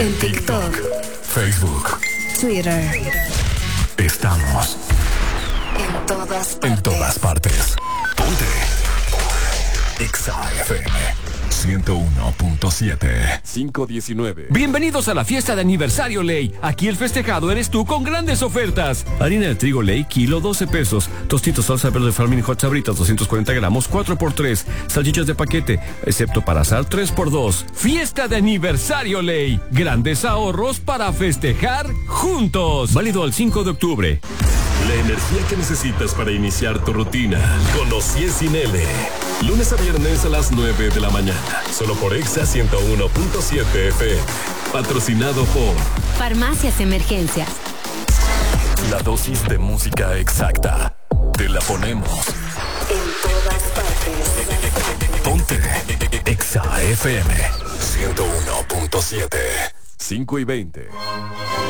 En TikTok, Facebook, Twitter. Estamos En todas partes. en todas partes. Ponte Exa FM 101.7. 519. Bienvenidos a la fiesta de aniversario Ley. Aquí el festejado eres tú con grandes ofertas. Harina de trigo Ley, kilo 12 pesos. Tostitos salsa verde Farming Hot Sabritas 240 gramos, 4x3. Salchichas de paquete, excepto para asar, 3x2. Fiesta de aniversario Ley. Grandes ahorros para festejar juntos. Válido al 5 de octubre. La energía que necesitas para iniciar tu rutina. Conocí sin L. Lunes a viernes a las 9 de la mañana. Solo por Exa 101.7 FM. Patrocinado por Farmacias Emergencias. La dosis de música exacta. Te la ponemos. En todas partes. Ponte Exa FM 101.7. 5:20.